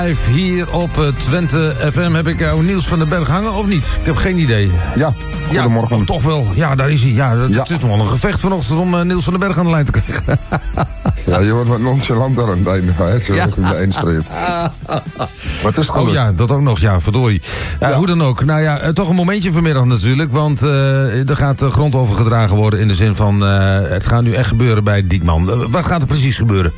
Hier op Twente FM heb ik jou Niels van den Berg hangen, of niet? Ik heb geen idee. Ja, goedemorgen. Ja, toch wel. Ja, daar is hij. Ja, het is toch wel een gevecht vanochtend om Niels van den Berg aan de lijn te krijgen. Ja, je wordt wat nonchalant aan het einde van, hè? Zo in de eindstreep. Maar het is gelukt. Oh ja, dat ook nog. Ja, verdorie. Ja. Hoe dan ook. Nou ja, toch een momentje vanmiddag natuurlijk. Want er gaat grond overgedragen worden in de zin van... het gaat nu echt gebeuren bij Diekman. Wat gaat er precies gebeuren?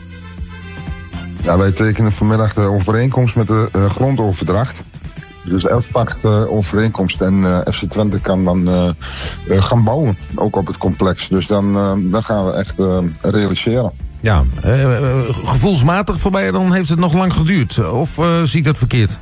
Ja, wij tekenen vanmiddag de overeenkomst met de grondoverdracht. Dus Elfpacht overeenkomst en FC Twente kan dan gaan bouwen, ook op het complex. Dus dan gaan we echt realiseren. Ja, gevoelsmatig voor mij dan heeft het nog lang geduurd. Of zie ik dat verkeerd?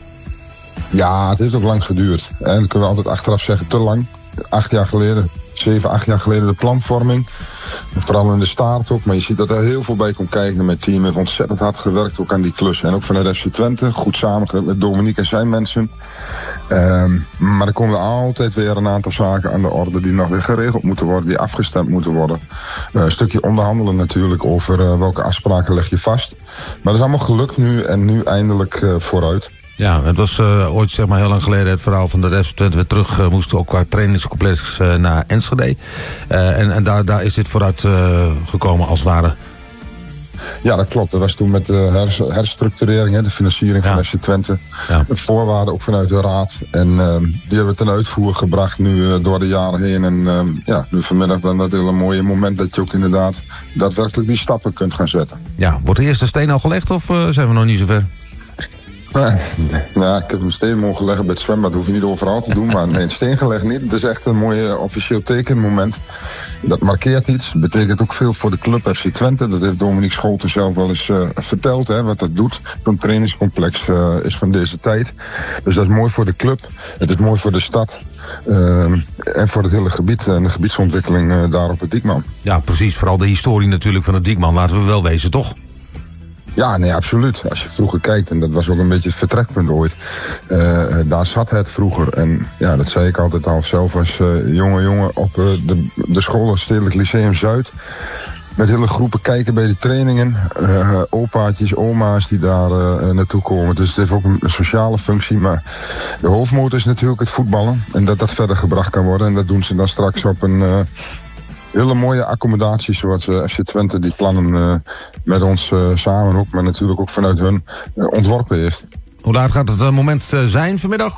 Ja, het heeft ook lang geduurd. En dan kunnen we altijd achteraf zeggen, te lang. 8 jaar geleden, 7, 8 jaar geleden de planvorming. Vooral in de staart ook. Maar je ziet dat er heel veel bij komt kijken. Mijn team heeft ontzettend hard gewerkt ook aan die klus. En ook vanuit FC Twente. Goed samengewerkt met Dominique en zijn mensen. Maar er komen altijd weer een aantal zaken aan de orde die nog weer geregeld moeten worden. Die afgestemd moeten worden. Een stukje onderhandelen natuurlijk over welke afspraken leg je vast. Maar dat is allemaal gelukt nu en nu eindelijk vooruit. Ja, het was ooit zeg maar heel lang geleden het verhaal van dat FC Twente weer terug moest ook qua trainingscomplex naar Enschede. En daar is dit vooruit gekomen als het ware. Ja, dat klopt. Dat was toen met de herstructurering, de financiering van FC Twente. Ja. Voorwaarden ook vanuit de raad. En die hebben we ten uitvoer gebracht nu door de jaren heen. En nu vanmiddag dan dat hele mooie moment dat je ook inderdaad daadwerkelijk die stappen kunt gaan zetten. Ja, wordt de eerste steen al gelegd of zijn we nog niet zover? Nou, ik heb een steen mogen leggen bij het zwembad. Dat hoef je niet overal te doen, maar nee, een steen gelegd niet. Het is echt een mooi officieel tekenmoment. Dat markeert iets. Dat betekent ook veel voor de club FC Twente. Dat heeft Dominique Scholten zelf wel eens verteld, wat dat doet. Zo'n trainingscomplex is van deze tijd. Dus dat is mooi voor de club. Het is mooi voor de stad. En voor het hele gebied en de gebiedsontwikkeling daar op het Diekman. Ja, precies. Vooral de historie natuurlijk van het Diekman. Laten we wel wezen, toch? Ja, nee, absoluut. Als je vroeger kijkt, en dat was ook een beetje het vertrekpunt ooit. Daar zat het vroeger. En ja, dat zei ik altijd al zelf als jongen op de school, Stedelijk Lyceum Zuid. Met hele groepen kijken bij de trainingen. Opaatjes, oma's die daar naartoe komen. Dus het heeft ook een sociale functie. Maar de hoofdmoot is natuurlijk het voetballen. En dat verder gebracht kan worden. En dat doen ze dan straks op een... hele mooie accommodaties zoals FC Twente die plannen met ons samen ook, maar natuurlijk ook vanuit hun ontworpen heeft. Hoe laat gaat het moment zijn vanmiddag?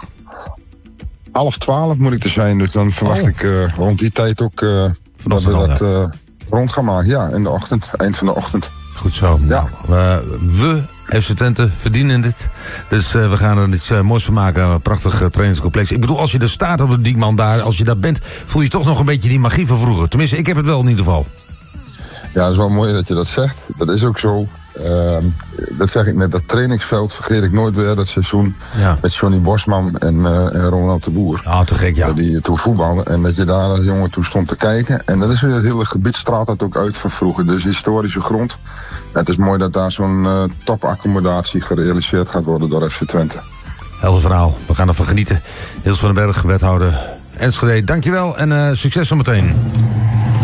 11:30 moet ik er zijn, dus dan verwacht ik rond die tijd ook dat we dat rond gaan maken. Ja, in de ochtend, eind van de ochtend. Goed zo. Ja. We FC Twente verdienen dit. Dus we gaan er iets moois van maken. Een prachtig trainingscomplex. Ik bedoel, als je er staat op de Diekman daar, als je daar bent, voel je toch nog een beetje die magie van vroeger. Tenminste, ik heb het wel in ieder geval. Ja, dat is wel mooi dat je dat zegt. Dat is ook zo. Dat zeg ik net, dat trainingsveld vergeet ik nooit weer. Dat seizoen met Johnny Bosman en Ronald de Boer. Ah, te gek, ja. Die toen voetballen. En dat je daar als jongen toe stond te kijken. En dat is weer het hele gebied straalt dat ook uit van vroeger. Dus historische grond. Het is mooi dat daar zo'n topaccommodatie gerealiseerd gaat worden door FC Twente. Helder verhaal. We gaan ervan genieten. Niels van den Berg, wethouder Enschede. Dankjewel en succes zometeen.